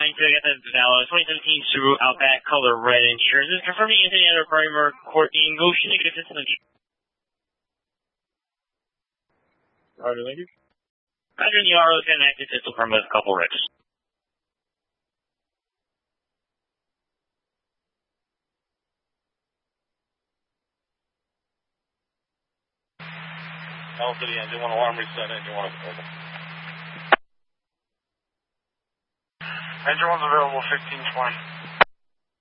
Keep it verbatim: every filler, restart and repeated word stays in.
I got that valid. twenty seventeen Subaru Outback, color red insurance. This is confirming Anthony Edward Primer, Courtney, and Goshen. Good assistance. Roger, thank you. Roger, and the R O is going to active pistol permit with a couple rips. L to the engine one, alarm reset, engine one is available. Engine one's available, fifteen twenty.